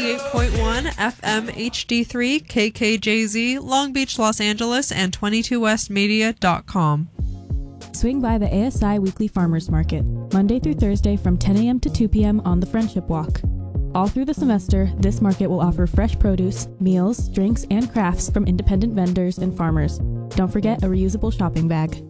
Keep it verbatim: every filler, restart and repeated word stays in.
ninety-eight point one F M H D three, K K J Z, Long Beach, Los Angeles, and twenty-two west media dot com. Swing by the A S I Weekly Farmers Market, Monday through Thursday from ten a m to two p m on the Friendship Walk. All through the semester, this market will offer fresh produce, meals, drinks, and crafts from independent vendors and farmers. Don't forget a reusable shopping bag.